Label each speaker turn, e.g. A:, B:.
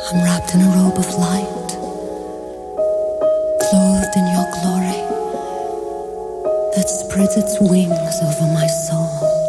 A: I'm wrapped in a robe of light, clothed in your glory that spreads its wings over my soul.